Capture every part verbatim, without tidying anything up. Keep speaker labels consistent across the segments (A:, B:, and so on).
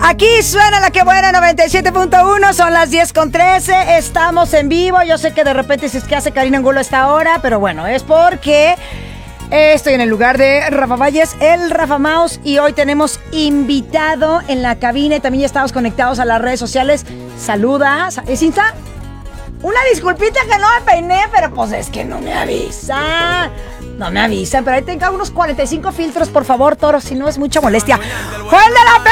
A: Aquí suena la que buena noventa y siete punto uno, son las diez con trece, estamos en vivo. Yo sé que de repente se es que hace Karina Angulo a esta hora, pero bueno, es porque estoy en el lugar de Rafa Valles, el Rafa Mouse, y hoy tenemos invitado en la cabina y también ya estamos conectados a las redes sociales. Saluda, ¿es Insta? Una disculpita que no me peiné, pero pues es que no me avisa. No me avisan, pero ahí tenga unos cuarenta y cinco filtros, por favor, Toro, si no es mucha molestia. ¡Juan de la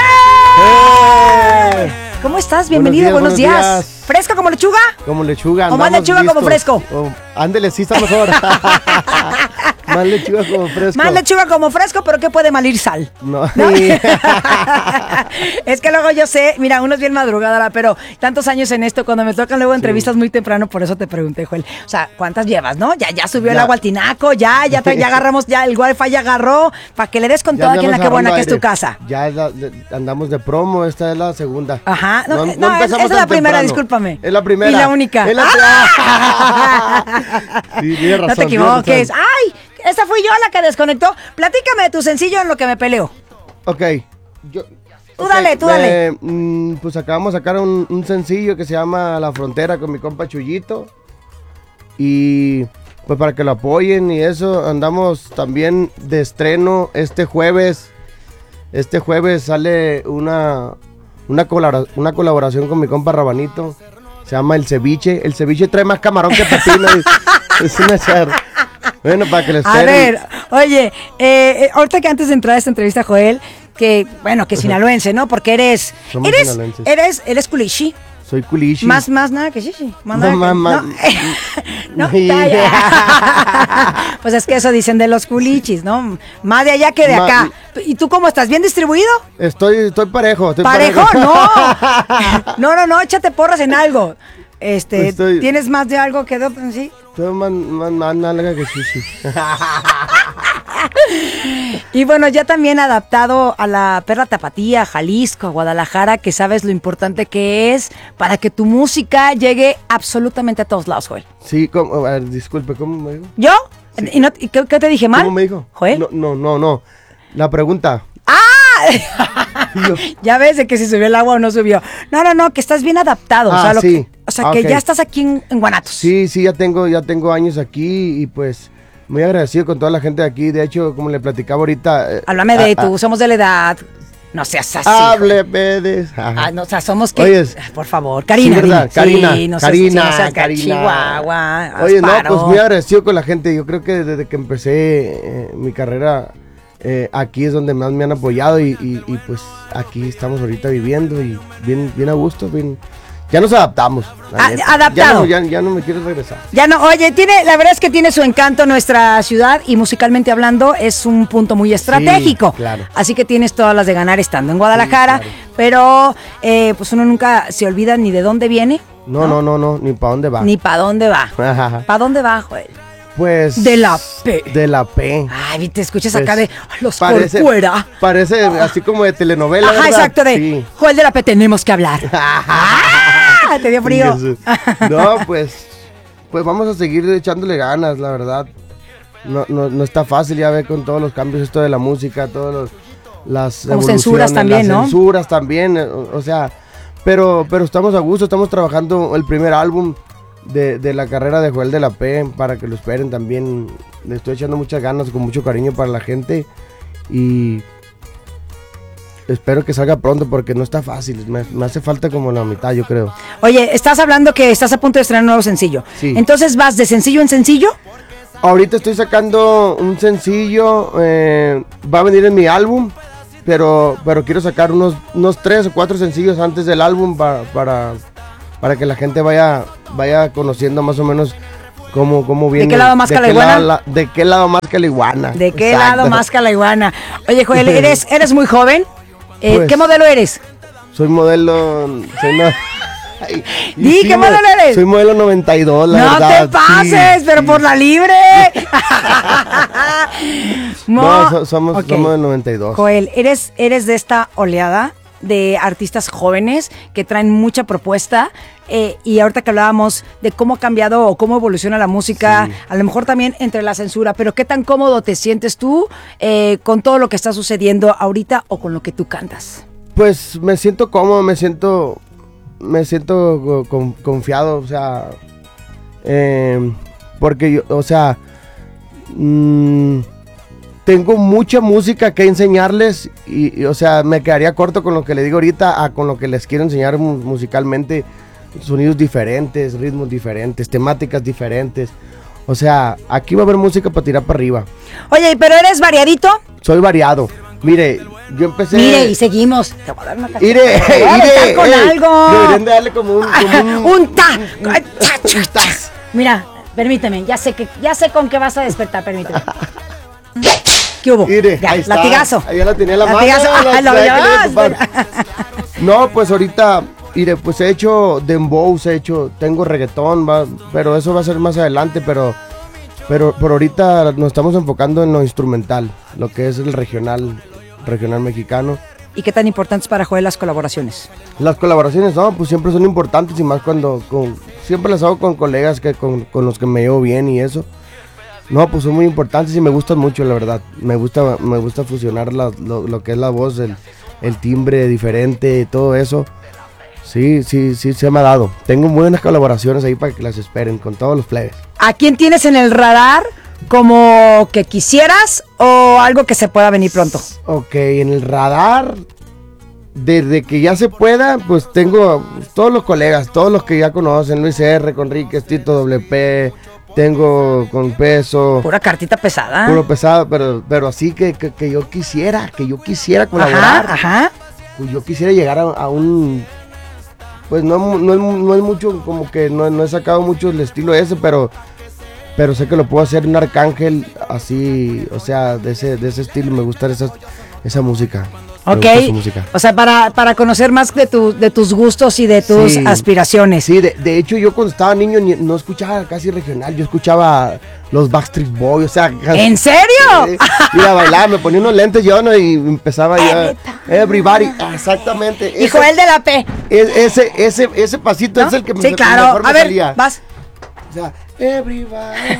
A: P! ¡Eh! ¿Cómo estás? Bienvenido, buenos días. Buenos días. días. ¿Fresco como lechuga?
B: Como lechuga.
A: ¿O más lechuga listos. Como fresco?
B: Oh, ándele, sí está mejor. Más lechuga como fresco.
A: Más lechuga como fresco, pero ¿qué puede mal ir sal?
B: No.
A: ¿No? Es que luego yo sé, mira, uno es bien madrugada, pero tantos años en esto, cuando me tocan luego entrevistas sí. muy temprano, por eso te pregunté, Joel. O sea, ¿cuántas llevas, no? Ya, ya subió ya. el agua al tinaco, ya, ya, ya agarramos, ya el wifi ya agarró, para que le des con todo aquí en la que buena que es tu casa.
B: Ya es la, andamos de promo, esta es la segunda.
A: Ajá, no, no, no, no esa es la primera, temprano. Discúlpame.
B: Es la primera.
A: Y la única.
B: Es la
A: ¡Ah!
B: Sí, tiene razón.
A: No te equivoques. ¡Ay! Esa fui yo la que desconectó. Platícame de tu sencillo en lo que me peleo.
B: Ok. Yo,
A: tú
B: okay,
A: dale, tú
B: me,
A: dale.
B: Mm, pues acabamos de sacar un, un sencillo que se llama La Frontera con mi compa Chuyito. Y pues para que lo apoyen y eso, andamos también de estreno este jueves. Este jueves sale una, una, colabora, una colaboración con mi compa Rabanito. Se llama El Ceviche. El ceviche trae más camarón que pepino. Es una charla. Bueno, para que les esperen.
A: A ver, oye, eh, ahorita que antes de entrar a esta entrevista, Joel, que, bueno, que sinaloense, ¿no? Porque eres,
B: Somos
A: eres, eres, eres culichi.
B: Soy culichi.
A: Más, más nada que chichi. Más
B: no,
A: nada
B: más,
A: que,
B: más.
A: No, no yeah. Pues es que eso dicen de los culichis, ¿no? Más de allá que de Ma, acá. ¿Y tú cómo estás? ¿Bien distribuido?
B: Estoy, estoy parejo. Estoy
A: ¿Parejo?
B: parejo.
A: No. No, no, no, échate porras en algo. Este,
B: estoy,
A: ¿tienes más de algo que de sí?
B: Estoy más, más, más nalga que chichi.
A: Y bueno, ya también adaptado a la perra tapatía, Jalisco, a Guadalajara, que sabes lo importante que es para que tu música llegue absolutamente a todos lados, Joel.
B: Sí, ¿cómo? A ver, disculpe, ¿cómo me dijo?
A: ¿Yo?
B: Sí.
A: ¿Y no, y qué, qué te dije mal?
B: ¿Cómo me dijo?
A: ¿Joel?
B: No, no, no, no. La pregunta.
A: ¡Ah! Ya ves de que si subió el agua o no subió. No, no, no, que estás bien adaptado.
B: Ah,
A: o sea, lo
B: sí.
A: que, o sea
B: ah,
A: que
B: okay.
A: ya estás aquí en, en Guanatos.
B: Sí, sí, ya tengo, ya tengo años aquí y pues muy agradecido con toda la gente de aquí. De hecho, como le platicaba ahorita. Eh,
A: Háblame de tú, somos de la edad. No seas así.
B: Hábleme de.
A: Ah, no, o sea, somos que.
B: Oyes,
A: por favor, Karina.
B: Sí, ¿verdad? Karina.
A: Sí, no
B: Karina.
A: Seas, sí, no seas
B: Karina.
A: Chihuahua.
B: Oye,
A: Asparo.
B: no, pues muy agradecido con la gente. Yo creo que desde que empecé eh, mi carrera. Eh, aquí es donde más me han apoyado y, y, y pues aquí estamos ahorita viviendo y bien, bien a gusto, bien, ya nos adaptamos.
A: A, adaptado.
B: Ya no, ya, ya no me quiero regresar.
A: Ya no, oye, tiene, la verdad es que tiene su encanto nuestra ciudad y musicalmente hablando es un punto muy estratégico.
B: Sí, claro.
A: Así que tienes todas las de ganar estando en Guadalajara, sí, claro. Pero eh, pues uno nunca se olvida ni de dónde viene.
B: No, no, no, no, no ni para dónde va.
A: Ni para dónde va. ¿Para dónde va, Joel?
B: Pues
A: de la P.
B: De la P.
A: Ay, te escuchas pues, acá de los
B: parece,
A: Corcuera.
B: Parece así como de telenovela.
A: Ajá,
B: ¿verdad?
A: Exacto, de
B: sí.
A: Joel de la P, tenemos que hablar. Ah, ¿te dio frío?
B: No, pues, pues vamos a seguir echándole ganas, la verdad. No, no, no está fácil, ya ver con todos los cambios, esto de la música, todos los, las
A: como censuras también,
B: las
A: ¿no?
B: censuras también, o, o sea, pero, pero estamos a gusto, estamos trabajando el primer álbum. De, de la carrera de Joel de la P, para que lo esperen también. Le estoy echando muchas ganas, con mucho cariño para la gente y espero que salga pronto porque no está fácil, me, me hace falta como la mitad, yo creo.
A: Oye, estás hablando que estás a punto de estrenar un nuevo sencillo.
B: Sí.
A: Entonces, ¿vas de sencillo en sencillo?
B: Ahorita estoy sacando un sencillo, eh, va a venir en mi álbum, pero, pero quiero sacar unos, unos tres o cuatro sencillos antes del álbum para... para para que la gente vaya vaya conociendo más o menos cómo, cómo viene.
A: ¿De qué lado más que la iguana?
B: La, ¿De qué lado más que la iguana?
A: ¿De qué
B: Exacto.
A: lado más que la iguana? Oye, Joel, ¿eres, eres muy joven? Eh,
B: pues,
A: ¿Qué modelo eres?
B: Soy modelo... Soy no,
A: ay, Di, sí, ¿qué modelo eres?
B: Soy modelo noventa y dos, la
A: no
B: verdad.
A: No te pases, sí, pero sí. Por la libre.
B: no, no so, somos, okay. somos del noventa y dos.
A: Joel, ¿eres, eres de esta oleada de artistas jóvenes que traen mucha propuesta eh, y ahorita que hablábamos de cómo ha cambiado o cómo evoluciona la música, sí. A lo mejor también entre la censura, pero qué tan cómodo te sientes tú eh, con todo lo que está sucediendo ahorita o con lo que tú cantas.
B: Pues me siento cómodo, me siento, me siento con, confiado, o sea, eh, porque yo, o sea, mmm, tengo mucha música que enseñarles y, y, o sea, me quedaría corto con lo que le digo ahorita a con lo que les quiero enseñar musicalmente, sonidos diferentes, ritmos diferentes, temáticas diferentes. O sea, aquí va a haber música para tirar para arriba.
A: Oye, ¿pero eres variadito?
B: Soy variado. Mire, yo empecé...
A: Mire, y seguimos. Te voy a dar una cacheta.
B: Mire,
A: Te voy a
B: mire.
A: con
B: ey,
A: algo.
B: Deberían de darle como un... Como un,
A: un ta.
B: un, un, un tas.
A: Mira, permíteme. Ya sé que, ya sé con qué vas a despertar, permíteme. ¿Qué hubo?
B: Mire,
A: ya,
B: ahí está.
A: latigazo.
B: Ahí ya la tenía en la
A: latigazo.
B: mano.
A: Ah,
B: la,
A: lo
B: la,
A: llevas.
B: No, pues ahorita... Mire, pues he hecho dembow, he hecho... Tengo reggaetón, va, pero eso va a ser más adelante, pero... Pero por ahorita nos estamos enfocando en lo instrumental, lo que es el regional, regional mexicano.
A: ¿Y qué tan importantes para Joel las colaboraciones?
B: Las colaboraciones, no, pues siempre son importantes y más cuando, con, siempre las hago con colegas que con, con los que me llevo bien y eso. No, pues son muy importantes y me gustan mucho, la verdad. Me gusta, me gusta fusionar la, lo, lo que es la voz, el, el timbre diferente, todo eso. Sí, sí, sí, se me ha dado. Tengo muy buenas colaboraciones ahí para que las esperen con todos los plebes.
A: ¿A quién tienes en el radar como que quisieras o algo que se pueda venir pronto?
B: Ok, en el radar, desde que ya se pueda, pues tengo todos los colegas, todos los que ya conocen, Luis R, Conríquez, Tito W P, tengo con Peso.
A: Pura cartita pesada.
B: Puro pesado, pero, pero así que, que, que yo quisiera, que yo quisiera colaborar.
A: Ajá, ajá.
B: Pues yo quisiera llegar a, a un... Pues no, no, es, no es mucho, como que no, no he sacado mucho el estilo ese, pero pero sé que lo puedo hacer un Arcángel así, o sea, de ese, de ese estilo, me gusta esa, esa música.
A: Ok,
B: música.
A: O sea, para, para conocer más de, tu, de tus gustos y de tus
B: sí,
A: aspiraciones.
B: Sí, de, de hecho yo cuando estaba niño ni, no escuchaba casi regional, yo escuchaba los Backstreet Boys, o sea...
A: ¿En serio?
B: Eh, iba a bailar, me ponía unos lentes yo, ¿no? Y empezaba ya... Everybody, exactamente.
A: Y Joel de la P.
B: Ese, ese, ese pasito ¿no? es el que
A: sí,
B: me,
A: claro.
B: mejor me
A: a ver,
B: salía.
A: vas.
B: O sea, everybody.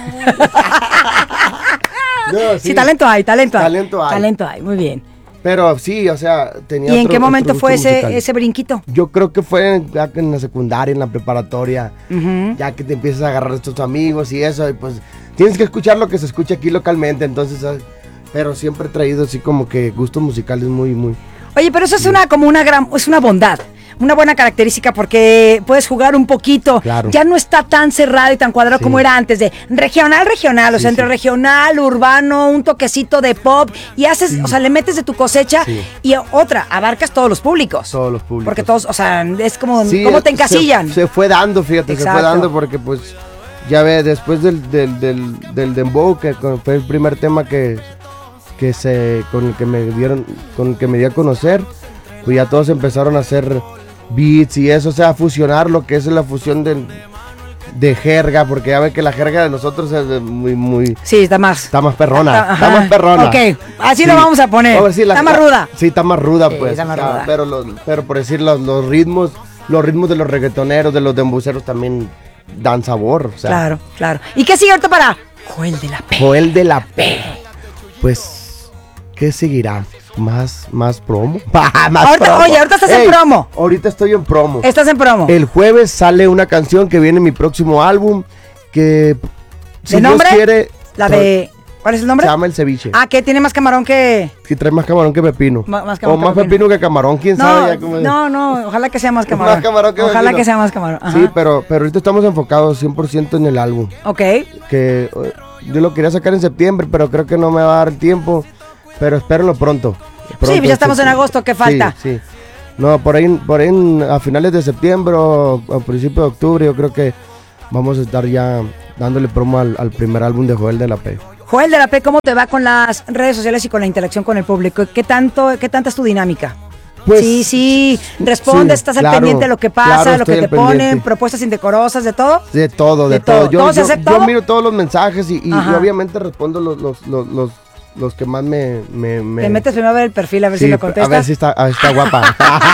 B: No, sí,
A: sí, talento hay, talento hay.
B: Talento hay.
A: Talento hay, muy bien.
B: Pero sí, o sea, tenía
A: ¿Y en
B: otro,
A: qué momento
B: otro
A: fue ese,
B: musical.
A: ese brinquito?
B: Yo creo que fue ya en la secundaria, en la preparatoria,
A: uh-huh.
B: ya que te empiezas a agarrar a tus amigos y eso, y pues tienes que escuchar lo que se escucha aquí localmente, entonces, pero siempre he traído así como que gustos musicales muy, muy...
A: Oye, pero eso es una como una gran, es una bondad, una buena característica porque puedes jugar un poquito.
B: Claro.
A: Ya no está tan cerrado y tan cuadrado sí. como era antes de regional, regional, o
B: sí,
A: sea, entre
B: sí.
A: regional, urbano, un toquecito de pop y haces, sí. o sea, le metes de tu cosecha sí. y otra, abarcas todos los públicos.
B: Todos los públicos.
A: Porque todos, o sea, es como,
B: sí,
A: ¿cómo te encasillan?
B: Se, se fue dando, fíjate,
A: Exacto.
B: se fue dando porque pues, ya ve, después del, del, del, del dembow, que fue el primer tema que, que se, con el que me dieron, con el que me di a conocer, pues ya todos empezaron a hacer beats y eso, o sea, a fusionar lo que es la fusión de, de jerga, porque ya ve que la jerga de nosotros es muy, muy...
A: Sí, está más.
B: Está más perrona,
A: Ajá.
B: está más perrona.
A: Ok, así
B: sí.
A: lo vamos a poner.
B: Vamos a decir, la,
A: está más ruda.
B: Sí, está más ruda,
A: sí,
B: pues.
A: Está más
B: o sea,
A: ruda.
B: Pero, los, pero por decir, los, los ritmos, los ritmos de los reggaetoneros, de los dembuceros también dan sabor, o sea.
A: Claro, claro. ¿Y qué sigue ahorita para Joel de la P?
B: Joel de la P. Pues, ¿qué seguirá? Más, más promo. más
A: ahorita,
B: promo.
A: Oye, ahorita estás
B: Ey,
A: en promo.
B: Ahorita estoy en promo.
A: Estás en promo.
B: El jueves sale una canción que viene en mi próximo álbum. Que
A: si ¿De nombre?
B: Dios quiere,
A: la de. ¿Cuál es el nombre?
B: Se llama El Ceviche.
A: Ah, que tiene más camarón que.
B: Que trae más camarón que pepino.
A: Ma, más camarón
B: o más
A: que
B: pepino. pepino que camarón, quién
A: no,
B: sabe. Ya cómo
A: no, no, ojalá que sea más camarón.
B: Más camarón que
A: ojalá
B: pepino.
A: que sea más camarón. Ajá.
B: Sí, pero, pero ahorita estamos enfocados cien por ciento en el álbum.
A: Ok.
B: Que yo lo quería sacar en septiembre, pero creo que no me va a dar el tiempo. Pero espérenlo pronto. pronto
A: sí, ya estamos en agosto, ¿qué falta?
B: Sí, sí. No, por ahí, por ahí a finales de septiembre o a principios de octubre yo creo que vamos a estar ya dándole promo al, al primer álbum de Joel de la P.
A: Joel de la P, ¿cómo te va con las redes sociales y con la interacción con el público? ¿Qué tanto, qué tanta es tu dinámica? Pues, sí, sí, respondes, sí, estás al claro, pendiente de lo que pasa, claro, lo que te ponen, pendiente. Propuestas indecorosas, ¿de todo?
B: De todo, de, de todo. todo. Yo,
A: ¿Todo
B: yo,
A: se
B: yo miro todos los mensajes y, y, y obviamente respondo los, los, los, los, los que más me, me, me...
A: Te metes primero a ver el perfil, a ver
B: sí,
A: si lo contestas.
B: A ver si está, a ver si está guapa.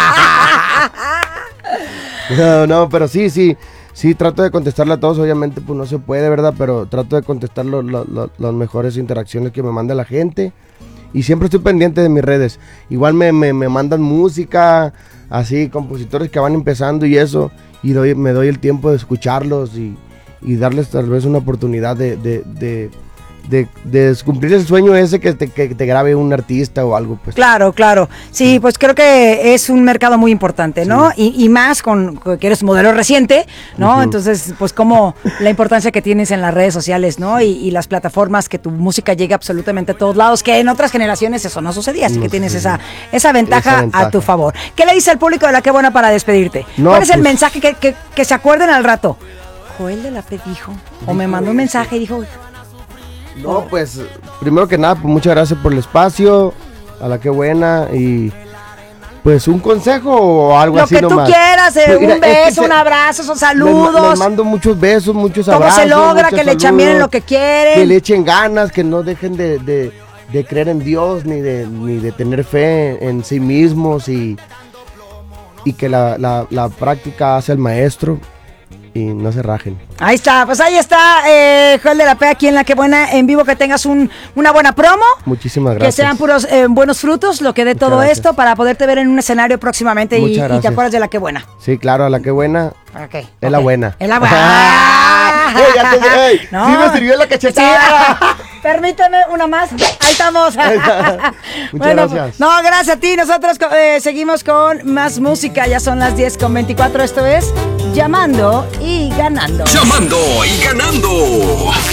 B: no, no, pero sí, sí. Sí, trato de contestarle a todos, obviamente pues no se puede, ¿verdad? Pero trato de contestar lo, lo, lo, las mejores interacciones que me manda la gente. Y siempre estoy pendiente de mis redes. Igual me, me, me mandan música, así, compositores que van empezando y eso. Y doy, me doy el tiempo de escucharlos y, y darles tal vez una oportunidad de... de, de De, de cumplir el sueño ese que te, que te grabe un artista o algo, pues.
A: Claro, claro. Sí, pues creo que es un mercado muy importante, ¿no? Sí. Y, y más con que eres modelo reciente, ¿no? Uh-huh. Entonces, pues como la importancia que tienes en las redes sociales, ¿no? Y, y las plataformas, que tu música llegue absolutamente a todos lados, que en otras generaciones eso no sucedía, así no que tienes sí. esa, esa, ventaja esa ventaja a tu favor. ¿Qué le dice al público de La Qué Buena para despedirte? No, ¿Cuál es pues, el mensaje que, que, que se acuerden al rato? Joel de la P dijo, o me mandó un mensaje y dijo...
B: No, pues, primero que nada, pues muchas gracias por el espacio, a La Qué Buena, y pues un consejo o algo
A: Lo
B: así
A: que
B: nomás.
A: tú quieras, eh,
B: Pues, mira,
A: un beso,
B: es que se-
A: un abrazo, son saludos.
B: Les, les mando muchos besos, muchos
A: ¿Cómo
B: abrazos.
A: se logra
B: muchos
A: que le echen bien en
B: saludos,
A: lo que quieren?
B: Que le echen ganas, que no dejen de, de, de creer en Dios, ni de, ni de tener fe en sí mismos, y, y que la, la, la práctica hace el maestro, y no se rajen.
A: Ahí está, pues ahí está, eh, Joel de la P aquí en La Qué Buena, en vivo, que tengas un, una buena promo.
B: Muchísimas gracias.
A: Que sean puros eh, buenos frutos, lo que dé todo
B: gracias.
A: esto, para poderte ver en un escenario próximamente y,
B: Muchas
A: y te
B: gracias.
A: acuerdas de La Qué Buena.
B: Sí, claro, a La Qué Buena.
A: Ok.
B: Es
A: ok.
B: la buena.
A: Es la buena.
B: Ey, ya te- ey,
A: No.
B: sí me sirvió la cachetada.
A: Sí. Permíteme una más. Ahí estamos.
B: Muchas
A: Bueno,
B: gracias.
A: No, gracias a ti. Nosotros eh, seguimos con más música. Ya son las diez con veinticuatro. Esto es Llamando y Ganando.
C: Llamando y ganando.